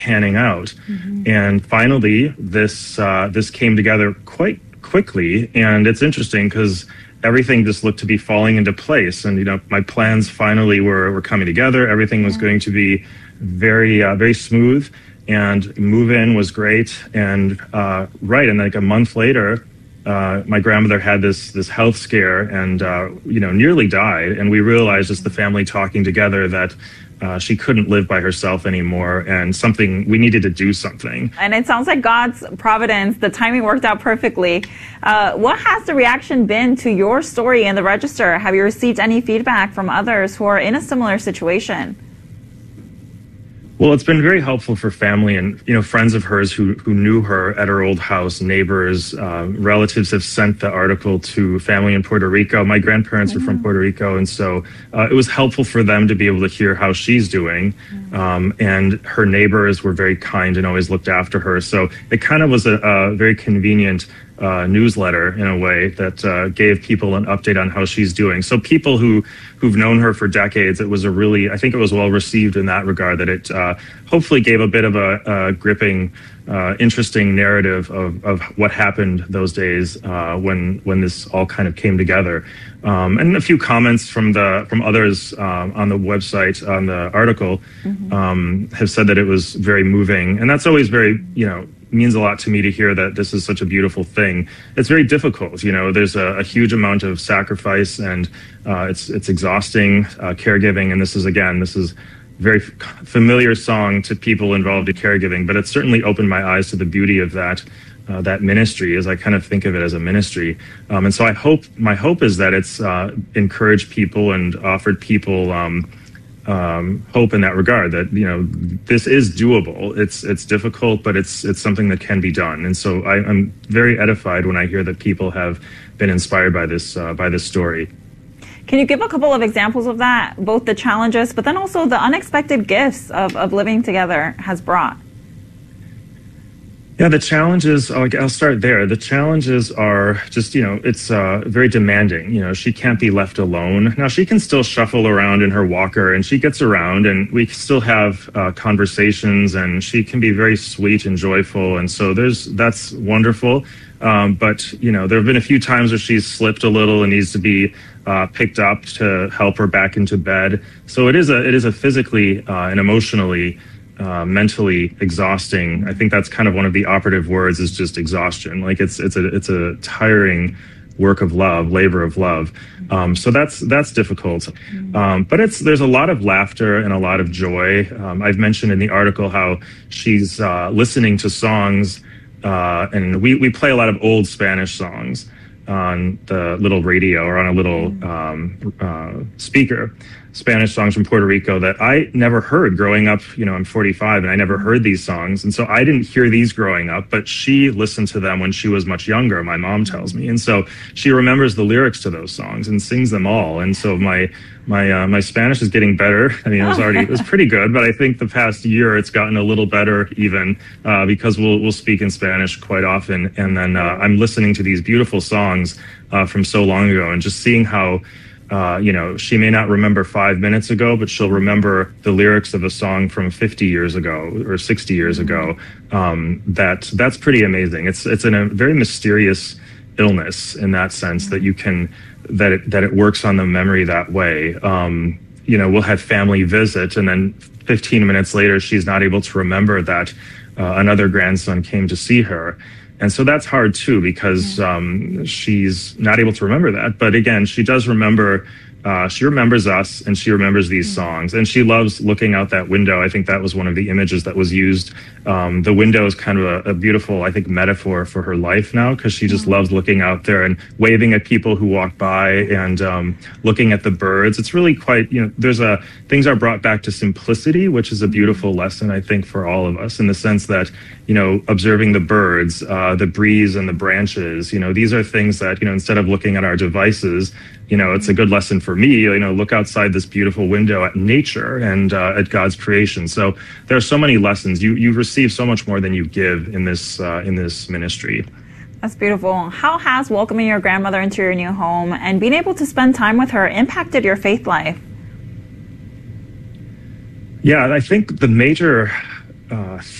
panning out. And finally, this came together quite quickly. And it's interesting because everything just looked to be falling into place. And, my plans finally were coming together. Everything was going to be very smooth, and move-in was great. And and like a month later, my grandmother had this health scare and nearly died. And we realized, as the family talking together, that she couldn't live by herself anymore, and we needed to do something. And it sounds like God's providence, the timing worked out perfectly. What has the reaction been to your story in the Register? Have you received any feedback from others who are in a similar situation? Well, it's been very helpful for family and, friends of hers who knew her at her old house, neighbors, relatives have sent the article to family in Puerto Rico. My grandparents are from Puerto Rico, and so it was helpful for them to be able to hear how she's doing. And her neighbors were very kind and always looked after her. So it kind of was a very convenient newsletter in a way that gave people an update on how she's doing. So people who've known her for decades, I think it was well received in that regard, that it hopefully gave a bit of a gripping, interesting narrative of what happened those days when this all kind of came together. And a few comments from others on the website, on the article, have said that it was very moving. And that's always very, means a lot to me to hear that this is such a beautiful thing. It's very difficult. There's a huge amount of sacrifice, and it's exhausting, caregiving. And this is a very familiar song to people involved in caregiving, but it certainly opened my eyes to the beauty of that ministry, as I kind of think of it as a ministry. And so my hope is that it's encouraged people and offered people hope in that regard, that this is doable. It's difficult, but it's something that can be done. And so I'm very edified when I hear that people have been inspired by this story. Can you give a couple of examples of that, both the challenges, but then also the unexpected gifts of living together has brought? Yeah, the challenges, I'll start there. The challenges are just, it's very demanding. She can't be left alone. Now, she can still shuffle around in her walker, and she gets around, and we still have conversations, and she can be very sweet and joyful. And so that's wonderful. But, there have been a few times where she's slipped a little and needs to be picked up to help her back into bed. So it is a physically and emotionally mentally exhausting. I think that's kind of one of the operative words, is just exhaustion. Like it's a tiring work of love, labor of love. So that's difficult. But there's a lot of laughter and a lot of joy. I've mentioned in the article how she's listening to songs, and we play a lot of old Spanish songs on the little radio or on a little speaker. Spanish songs from Puerto Rico that I never heard growing up. I'm 45 and I never heard these songs. And so I didn't hear these growing up, but she listened to them when she was much younger, my mom tells me. And so she remembers the lyrics to those songs and sings them all. And so my Spanish is getting better. I mean, it was pretty good, but I think the past year it's gotten a little better even, because we'll speak in Spanish quite often. And then I'm listening to these beautiful songs from so long ago, and just seeing how she may not remember 5 minutes ago, but she'll remember the lyrics of a song from 50 years ago or 60 years ago. That's pretty amazing. It's a very mysterious illness in that sense, that that it works on the memory that way. We'll have family visit, and then 15 minutes later, she's not able to remember that another grandson came to see her. And so that's hard too, because she's not able to remember that. But again, she does remember, she remembers us, and she remembers these songs, and she loves looking out that window. I think that was one of the images that was used. The window is kind of a beautiful, I think, metaphor for her life now, because she just loves looking out there and waving at people who walk by, and looking at the birds. It's really quite, things are brought back to simplicity, which is a beautiful lesson, I think, for all of us, in the sense that, observing the birds, the breeze and the branches, these are things that, instead of looking at our devices, it's a good lesson for me, look outside this beautiful window at nature and at God's creation. So there are so many lessons. You receive so much more than you give in this ministry. That's beautiful. How has welcoming your grandmother into your new home and being able to spend time with her impacted your faith life? Yeah, I think the major uh,